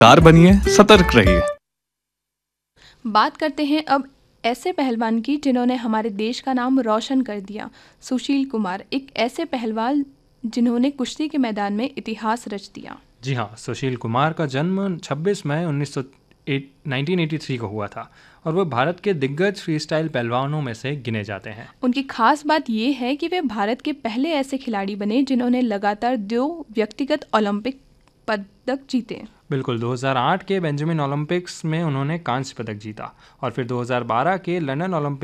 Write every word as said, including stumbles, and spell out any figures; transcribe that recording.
Car बनिए, सतर्क रहिए। बात करते हैं अब ऐसे पहलवान की जिन्होंने हमारे देश का नाम रोशन कर दिया। सुशील कुमार एक ऐसे पहलवान जिन्होंने कुश्ती के मैदान में इतिहास रच दिया। जी हाँ, सुशील कुमार का जन्म छब्बीस मई उन्नीस सौ नाइनटीन एटी थ्री को हुआ था और वह भारत के दिग्गज फ्रीस्टाइल पहलवानों में से गिने जाते हैं। उनकी खास बात यह है कि वे भारत के पहले ऐसे खिलाड़ी बने जिन्होंने लगातार दो व्यक्तिगत ओलंपिक पदक जीते। बिल्कुल, दो हज़ार आठ के बेंजामिन ओलंपिक्स में उन्होंने कांस्य पदक जीता और फिर दो हज़ार बारह के लंदन ओलंपिक